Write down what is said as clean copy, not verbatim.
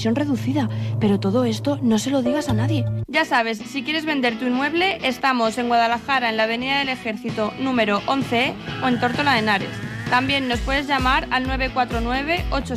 comisión reducida. Pero todo esto no se lo digas a nadie. Ya sabes, si quieres vender tu inmueble, estamos en Guadalajara, en la Avenida del Ejército número 11E o en Tórtola de Henares. También nos puedes llamar al 949